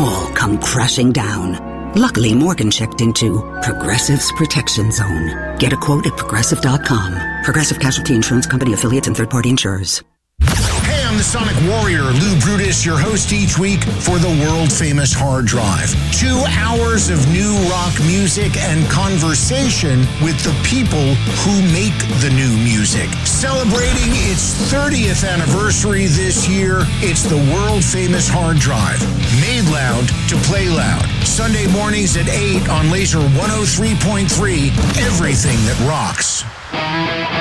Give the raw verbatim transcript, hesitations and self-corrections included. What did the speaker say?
all come crashing down. Luckily, Morgan checked into Progressive's Protection Zone. Get a quote at progressive dot com. Progressive Casualty Insurance Company, affiliates, and third-party insurers. Hey, I'm the Sonic Warrior, Lou Brutus, your host each week for the world-famous Hard Drive. Two hours of new rock music and conversation with the people who make the new music. Celebrating its thirtieth anniversary this year, it's the world-famous Hard Drive. Made loud to play loud. Sunday mornings at eight on Laser one oh three point three, everything that rocks.